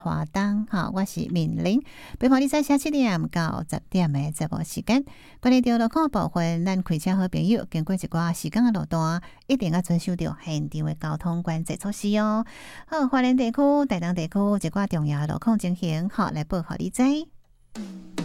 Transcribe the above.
华东，我是敏玲，陪伴你在下7点到10点的节目时间。关于到路况部分，咱开车好朋友经过一寡时间的路段，一定要遵守到现场的交通管制措施哦。好，花莲地区、台东地区一寡重要的路况情形，来报给你知。